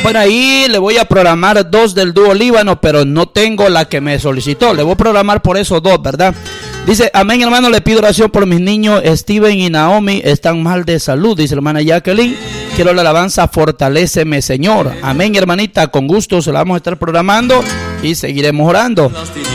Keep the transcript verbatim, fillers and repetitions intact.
Bueno, ahí le voy a programar dos del dúo Líbano, pero no tengo la que me solicitó. Le voy a programar por esos dos, ¿verdad? Dice, amén, hermano, le pido oración por mis niños Steven y Naomi, están mal de salud, dice la hermana Jacqueline. Quiero la alabanza, fortaléceme, Señor. Amén, hermanita, con gusto se la vamos a estar programando y seguiremos orando.